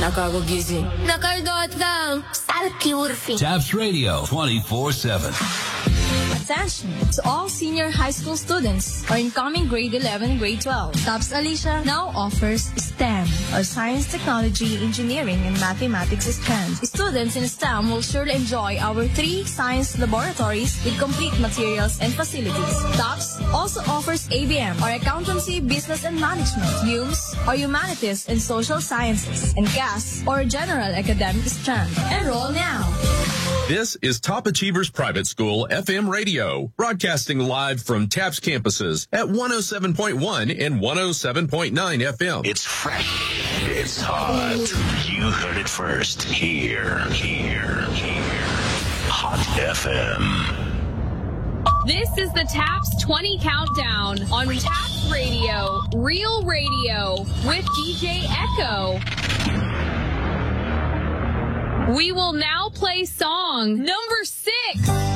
Nakagugising. Nakaldot lang. Salkiurfi. Taps Radio 24/7. Attention to all senior high school students or incoming grade 11, grade 12. TAPS Alicia now offers STEM or Science, Technology, Engineering, and Mathematics strands. Students in STEM will surely enjoy our 3 science laboratories with complete materials and facilities. TAPS also offers ABM or Accountancy, Business and Management, HUMS or Humanities and Social Sciences, and GAS or General Academic strand. Enroll now. This is Top Achievers Private School FM radio, broadcasting live from TAPS campuses at 107.1 and 107.9 FM. It's fresh. It's hot. You heard it first. Here. Hot FM. This is the TAPS 20 Countdown on TAPS Radio, Real Radio, with DJ Echo. We will now play song number 6.